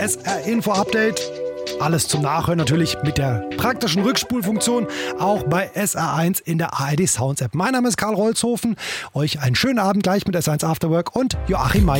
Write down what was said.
SR Info Update. Alles zum Nachhören natürlich mit der praktischen Rückspulfunktion, auch bei SR1 in der ARD Sounds App. Mein Name ist Karl Rolzhofen. Euch einen schönen Abend gleich mit SR1 Afterwork und Joachim May.